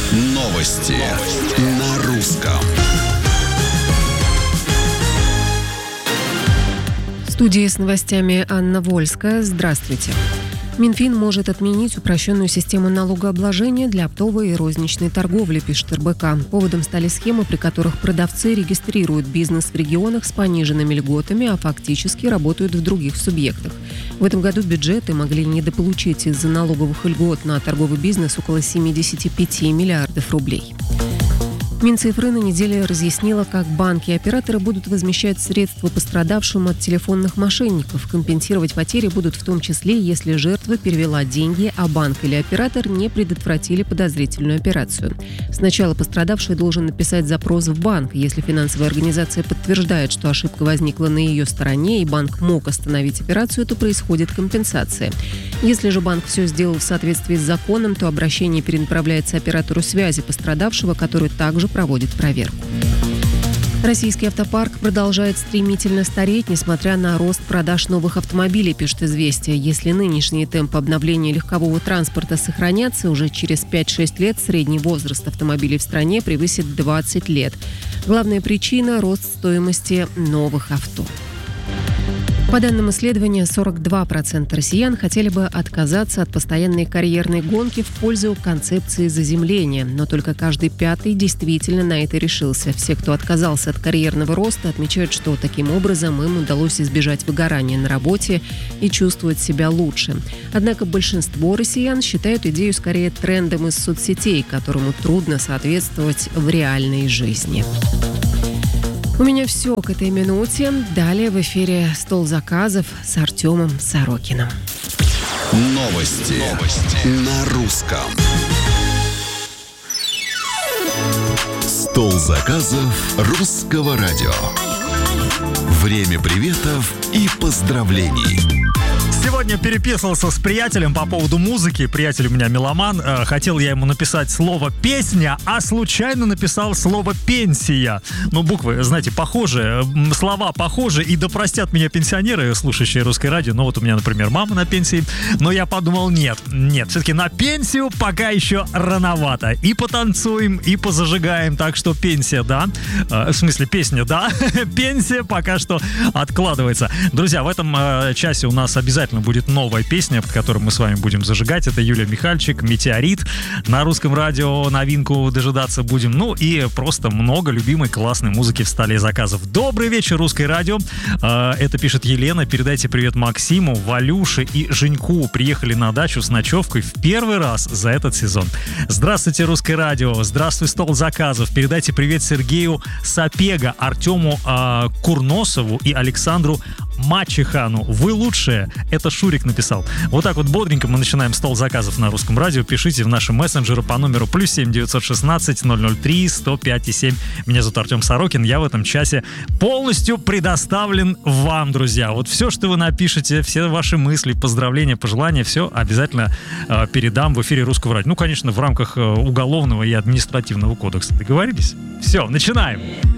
Новости на русском. В студии с новостями Анна Вольская. Здравствуйте. Минфин может отменить упрощенную систему налогообложения для оптовой и розничной торговли, пишет РБК. Поводом стали схемы, при которых продавцы регистрируют бизнес в регионах с пониженными льготами, а фактически работают в других субъектах. В этом году бюджеты могли недополучить из-за налоговых льгот на торговый бизнес около 75 миллиардов рублей. Минцифры на неделе разъяснила, как банки и операторы будут возмещать средства пострадавшим от телефонных мошенников. Компенсировать потери будут в том числе, если жертва перевела деньги, а банк или оператор не предотвратили подозрительную операцию. Сначала пострадавший должен написать запрос в банк. Если финансовая организация подтверждает, что ошибка возникла на ее стороне и банк мог остановить операцию, то происходит компенсация. Если же банк все сделал в соответствии с законом, то обращение перенаправляется оператору связи пострадавшего, который также проводит проверку. Российский автопарк продолжает стремительно стареть, несмотря на рост продаж новых автомобилей, пишет «Известия». Если нынешние темпы обновления легкового транспорта сохранятся, уже через 5-6 лет средний возраст автомобилей в стране превысит 20 лет. Главная причина – рост стоимости новых авто. По данным исследования, 42% россиян хотели бы отказаться от постоянной карьерной гонки в пользу концепции заземления. Но только каждый пятый действительно на это решился. Все, кто отказался от карьерного роста, отмечают, что таким образом им удалось избежать выгорания на работе и чувствовать себя лучше. Однако большинство россиян считают идею скорее трендом из соцсетей, которому трудно соответствовать в реальной жизни. У меня все к этой минуте. Далее в эфире «Стол заказов» с Артемом Сорокиным. Новости на русском. Стол заказов русского радио. Время приветов и поздравлений. Сегодня переписывался с приятелем по поводу музыки. Приятель у меня меломан. Хотел я ему написать слово «песня», а случайно написал слово «пенсия». Ну, буквы, знаете, похожие, слова похожи. И да простят меня пенсионеры, слушающие русское радио. Ну, вот у меня, например, мама на пенсии. Но я подумал, нет, все-таки на пенсию пока еще рановато. И потанцуем, и позажигаем. Так что пенсия, да. В смысле, песня, да. Пенсия пока что откладывается. Друзья, в этом часе у нас обязательно будет новая песня, под которой мы с вами будем зажигать. Это Юлия Михальчик, «Метеорит». На русском радио новинку дожидаться будем. Ну и просто много любимой классной музыки в столе заказов. Добрый вечер, русское радио. Это пишет Елена. Передайте привет Максиму, Валюше и Женьку. Приехали на дачу с ночевкой в первый раз за этот сезон. Здравствуйте, русское радио. Здравствуй, стол заказов. Передайте привет Сергею Сапега, Артему Курносову и Александру Мачехану. Вы лучшие. Это Шурик написал. Вот так вот бодренько мы начинаем стол заказов на русском радио. Пишите в наши мессенджеры по номеру +7 916 003 105 7. Меня зовут Артем Сорокин. Я в этом часе полностью предоставлен вам, друзья. Вот все, что вы напишете, все ваши мысли, поздравления, пожелания, все обязательно передам в эфире русского радио. Ну, конечно, в рамках уголовного и административного кодекса. Договорились? Все, начинаем.